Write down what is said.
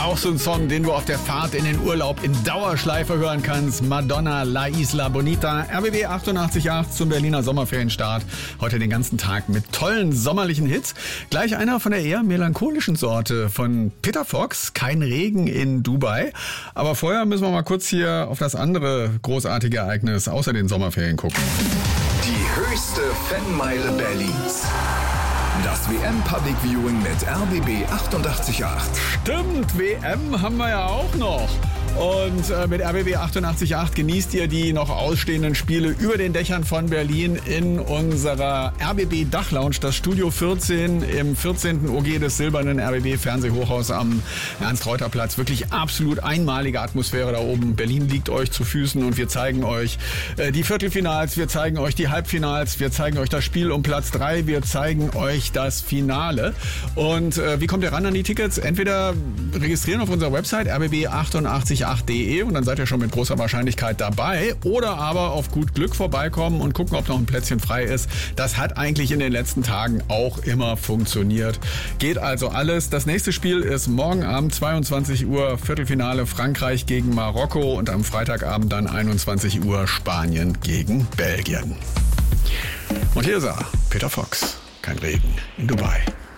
auch so ein Song, den du auf der Fahrt in den Urlaub in Dauerschleife hören kannst. Madonna, La Isla Bonita, RBB 88.8 zum Berliner Sommerferienstart. Heute den ganzen Tag mit tollen sommerlichen Hits. Gleich einer von der eher melancholischen Sorte von Peter Fox, Kein Regen in Dubai. Aber vorher müssen wir mal kurz hier auf das andere großartige Ereignis außer den Sommerferien gucken. Die höchste Fanmeile Berlins. Das WM Public Viewing mit RBB 88.8. Stimmt, WM haben wir ja auch noch. Und mit RBB 88.8 genießt ihr die noch ausstehenden Spiele über den Dächern von Berlin in unserer RBB Dachlounge, das Studio 14 im 14. OG des silbernen RBB Fernsehhochhaus am Ernst-Reuter-Platz. Wirklich absolut einmalige Atmosphäre da oben. Berlin liegt euch zu Füßen und wir zeigen euch die Viertelfinals, wir zeigen euch die Halbfinals, wir zeigen euch das Spiel um Platz 3, wir zeigen euch das Finale. Und wie kommt ihr ran an die Tickets? Entweder registrieren auf unserer Website rbb888.de und dann seid ihr schon mit großer Wahrscheinlichkeit dabei, oder aber auf gut Glück vorbeikommen und gucken, ob noch ein Plätzchen frei ist. Das hat eigentlich in den letzten Tagen auch immer funktioniert. Geht also alles. Das nächste Spiel ist morgen Abend 22 Uhr Viertelfinale Frankreich gegen Marokko und am Freitagabend dann 21 Uhr Spanien gegen Belgien. Und hier ist er, Peter Fox. Kein Regen in Dubai.